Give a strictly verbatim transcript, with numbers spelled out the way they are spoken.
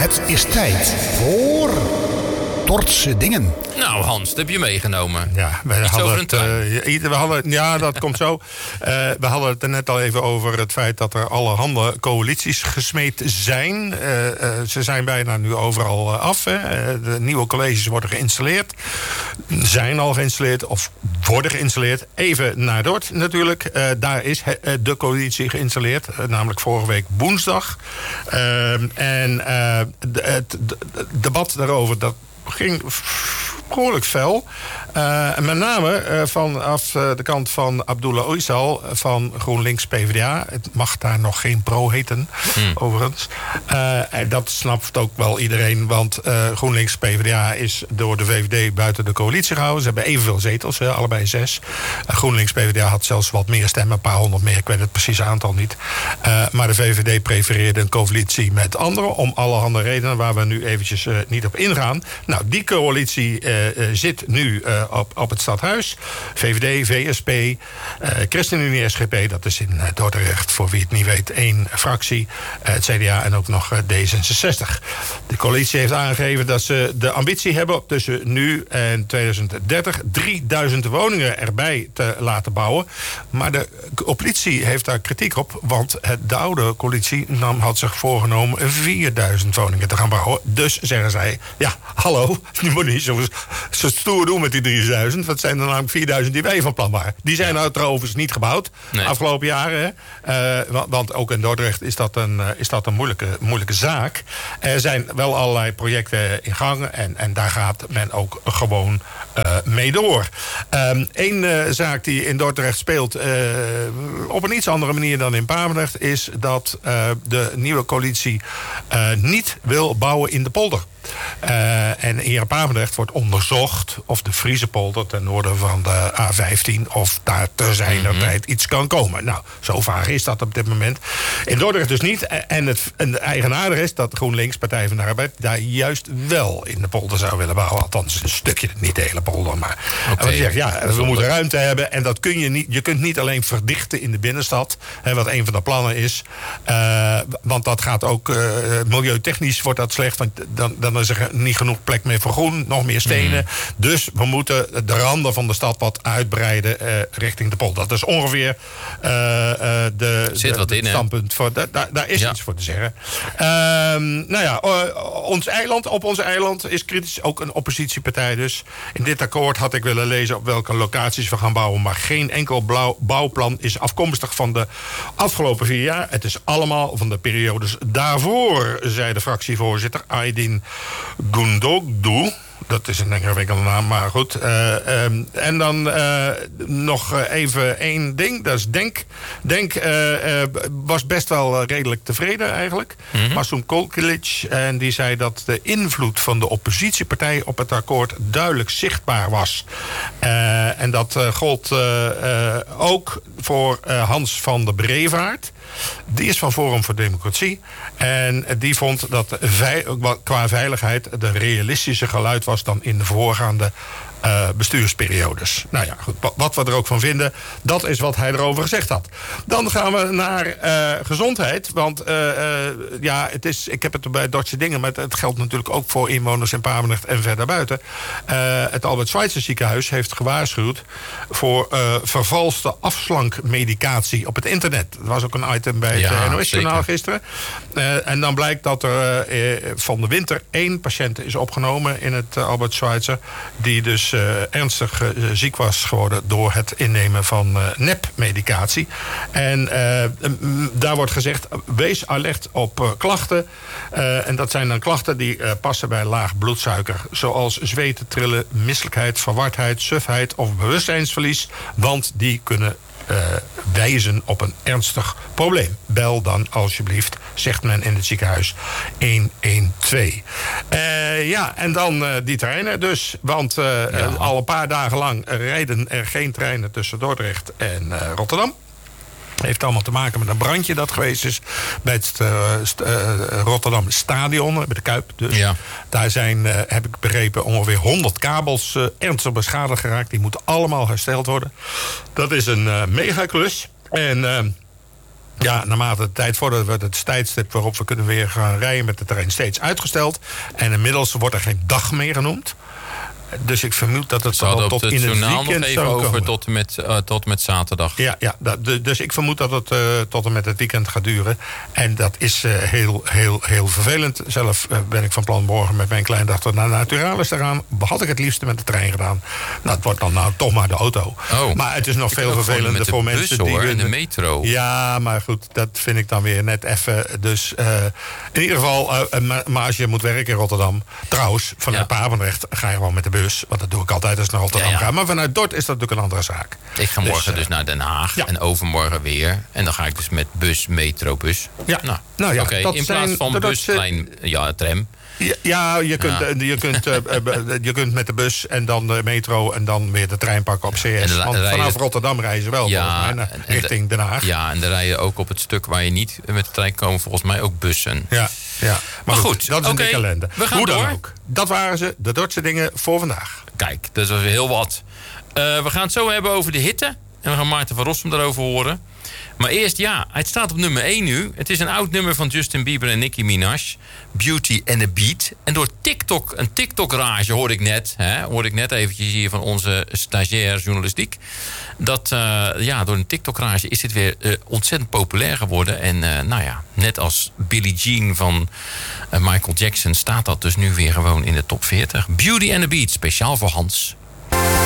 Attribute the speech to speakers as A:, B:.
A: Het is tijd voor Dordtse dingen.
B: Nou Hans, dat heb je meegenomen.
A: Ja, we
B: Iets
A: hadden
B: over een
A: het,
B: trein.
A: uh, we hadden, ja, dat komt zo. Uh, we hadden het er net al even over het feit dat er allerhande coalities gesmeed zijn. Uh, uh, ze zijn bijna nu overal af. Hè. Uh, de nieuwe colleges worden geïnstalleerd. Zijn al geïnstalleerd of worden geïnstalleerd. Even naar Dordt natuurlijk. Uh, daar is he, de coalitie geïnstalleerd. Uh, namelijk vorige week woensdag. Uh, en uh, de, het de, de debat daarover... dat ging behoorlijk fel. Uh, met name uh, vanaf uh, de kant van Abdullah Oysal van GroenLinks P v d A. Het mag daar nog geen pro heten, hmm. overigens. Uh, en dat snapt ook wel iedereen, want uh, GroenLinks P v d A is door de V V D buiten de coalitie gehouden. Ze hebben evenveel zetels, uh, allebei zes. Uh, GroenLinks P v d A had zelfs wat meer stemmen, een paar honderd meer, ik weet het precieze aantal niet. Uh, maar de V V D prefereerde een coalitie met anderen, om allerhande redenen waar we nu eventjes uh, niet op ingaan. Nou, die coalitie uh, uh, zit nu uh, op, op het stadhuis. V V D, V S P, uh, ChristenUnie S G P, dat is in uh, Dordrecht, voor wie het niet weet, één fractie. Uh, het C D A en ook nog uh, D zesenzestig. De coalitie heeft aangegeven dat ze de ambitie hebben om tussen nu en tweeduizend dertig drieduizend woningen erbij te laten bouwen. Maar de oppositie heeft daar kritiek op, want de oude coalitie nam, had zich voorgenomen vierduizend woningen te gaan bouwen. Dus zeggen zij, ja, hallo, die moet niet zo, zo stoer doen met die drieduizend. Dat zijn er namelijk vierduizend die wij van plan waren. Die zijn nou trouwens niet gebouwd, nee. afgelopen jaren. Uh, want, want ook in Dordrecht is dat een, uh, is dat een moeilijke, moeilijke zaak. Er zijn wel allerlei projecten in gang en, en daar gaat men ook gewoon uh, mee door. Eén um, uh, zaak die in Dordrecht speelt, uh, op een iets andere manier dan in Papendrecht, is dat uh, de nieuwe coalitie uh, niet wil bouwen in de polder. Uh, en hier in Papendrecht wordt onderzocht of de Friese polder ten noorden van de A vijftien... of daar te zijner mm-hmm. tijd iets kan komen. Nou, zo vaag is dat op dit moment. In Dordrecht dus niet. En het, en het eigenaardig is dat GroenLinks, Partij van de Arbeid, daar juist wel in de polder zou willen bouwen. Althans, een stukje, niet de hele polder. Maar okay. wat zegt, ja, we moeten ruimte hebben. En dat kun je niet. Je kunt niet alleen verdichten in de binnenstad, hè, wat een van de plannen is. Uh, want dat gaat ook uh, milieutechnisch wordt dat slecht. Want dan, dan is er niet genoeg plek meer voor groen, nog meer stenen. Mm. Dus we moeten de randen van de stad wat uitbreiden uh, richting de polder. Dat is ongeveer uh, uh, de,
B: Zit
A: de,
B: wat
A: de
B: in,
A: standpunt. Voor, da, da, daar is ja. iets voor te zeggen. Uh, nou ja, uh, ons eiland, op ons eiland is kritisch ook een oppositiepartij. Dus in dit akkoord had ik willen lezen op welke locaties we gaan bouwen. Maar geen enkel blauw bouwplan is afkomstig van de afgelopen vier jaar. Het is allemaal van de periodes daarvoor, zei de fractievoorzitter Aydin Gundogdu. Dat is een ingewikkelde naam, maar goed. Uh, um, en dan uh, nog even één ding. Dat is Denk. Denk uh, uh, was best wel redelijk tevreden eigenlijk. Mm-hmm. Masum Kolkilic. En die zei dat de invloed van de oppositiepartij op het akkoord duidelijk zichtbaar was. Uh, en dat uh, gold uh, uh, ook voor uh, Hans van der Brevaart. Die is van Forum voor Democratie. En die vond dat vei- qua veiligheid de realistische geluid was dan in de voorgaande uh, bestuursperiodes. Nou ja, goed, wat we er ook van vinden, dat is wat hij erover gezegd had. Dan gaan we naar uh, gezondheid. Want uh, uh, ja, het is, ik heb het bij Dordtse dingen, maar het geldt natuurlijk ook voor inwoners in Papendrecht en verder buiten. Uh, het Albert Schweitzer ziekenhuis heeft gewaarschuwd voor uh, vervalste afslankmedicatie op het internet. Dat was ook een item bij het ja, N O S-journaal gisteren. Uh, en dan blijkt dat er uh, van de winter één patiënt is opgenomen in het uh, Albert Schweitzer, die dus uh, ernstig uh, ziek was geworden door het innemen van uh, nepmedicatie. En uh, m- daar wordt gezegd, wees alert op uh, klachten. Uh, en dat zijn dan klachten die uh, passen bij laag bloedsuiker. Zoals zweten, trillen, misselijkheid, verwardheid, sufheid of bewustzijnsverlies. Want die kunnen Uh, wijzen op een ernstig probleem. Bel dan alsjeblieft, zegt men in het ziekenhuis, honderdtwaalf. Uh, ja, en dan uh, die treinen dus. Want uh, ja. uh, al een paar dagen lang rijden er geen treinen tussen Dordrecht en uh, Rotterdam. Heeft allemaal te maken met een brandje dat geweest is bij het uh, st- uh, Rotterdam Stadion, bij de Kuip. Dus ja. Daar zijn, uh, heb ik begrepen, ongeveer honderd kabels uh, ernstig beschadigd geraakt. Die moeten allemaal hersteld worden. Dat is een uh, megaklus. En uh, Ja, naarmate de tijd vordert wordt het tijdstip waarop we kunnen weer gaan rijden met de trein steeds uitgesteld. En inmiddels wordt er geen dag meer genoemd. Dus ik vermoed dat het
B: zal
A: tot in het weekend
B: nog even
A: zou
B: over
A: komen.
B: tot en, met, uh, tot en met zaterdag.
A: Ja, ja dat, dus ik vermoed dat het uh, tot en met het weekend gaat duren. En dat is uh, heel, heel, heel vervelend. Zelf uh, ben ik van plan morgen met mijn kleindochter naar Naturalis te gaan. Had ik het liefst met de trein gedaan. Nou, het wordt dan nou toch maar de auto.
B: Oh,
A: maar het is nog veel vervelender voor
B: bus,
A: mensen
B: hoor,
A: die...
B: en de metro.
A: Ja, maar goed, dat vind ik dan weer net even. Dus uh, in ieder geval, uh, maar, maar als je moet werken in Rotterdam... Trouwens, vanuit ja. Papendrecht ga je gewoon met de bus. Want dat doe ik altijd als ik naar Rotterdam ja, ja. ga. Maar vanuit Dort is dat natuurlijk een andere zaak.
B: Ik ga morgen dus,
A: dus
B: uh, naar Den Haag
A: ja.
B: en overmorgen weer. En dan ga ik dus met bus, metro, bus.
A: Ja.
B: Nou,
A: nou ja,
B: Oké, okay, in plaats van bus, trein, ja, tram.
A: Ja, ja, je kunt, ja. je, kunt, uh, je kunt met de bus en dan de metro en dan weer de trein pakken op C S. De, Want rijden, vanaf Rotterdam reizen wel
B: ja,
A: volgens mij,
B: en,
A: richting Den Haag.
B: Ja, en er rijden ook op het stuk waar je niet met de trein komt volgens mij ook bussen.
A: Ja, ja. Maar,
B: maar goed,
A: goed, dat is
B: okay,
A: een dikke ellende.
B: We gaan
A: Hoe
B: door.
A: dan ook. Dat waren ze, de Dordtse dingen voor vandaag.
B: Kijk, dat was weer heel wat. Uh, we gaan het zo hebben over de hitte. En we gaan Maarten van Rossum daarover horen. Maar eerst, ja, het staat op nummer één nu. Het is een oud nummer van Justin Bieber en Nicki Minaj. Beauty and a Beat. En door TikTok, een TikTok-rage hoorde ik net. Hè, hoorde ik net eventjes hier van onze stagiair journalistiek. Dat, uh, ja, door een TikTok-rage is dit weer uh, ontzettend populair geworden. En uh, nou ja, net als Billie Jean van uh, Michael Jackson... staat dat dus nu weer gewoon in de top veertig. Beauty and a Beat, speciaal voor Hans.